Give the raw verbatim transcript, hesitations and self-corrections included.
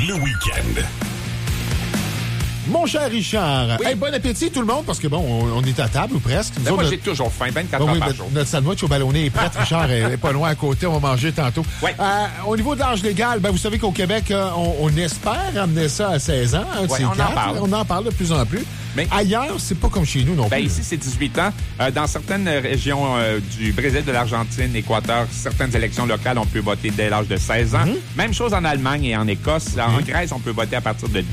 le week-end. Mon cher Richard, Oui. hey, bon appétit tout le monde, parce que bon, on, on est à table ou presque. Nous Ben, autres, moi, notre- j'ai toujours faim, vingt-quatre Bon, heures oui, par notre, jour. notre sandwich au ballonné est prêt. Richard est, est pas loin à côté. On va manger tantôt. Ouais. Euh, au niveau de l'âge légal, ben, vous savez qu'au Québec, euh, on, on espère amener ça à seize ans. un de Ouais, ces on en quatre. parle. On en parle de plus en plus. Mais- ailleurs, c'est pas comme chez nous non Ben, plus. ici, c'est dix-huit ans. Euh, dans certaines régions euh, du Brésil, de l'Argentine, Équateur, certaines élections locales, on peut voter dès l'âge de seize ans. Même chose en Allemagne et en Écosse. En Grèce, on peut voter à partir de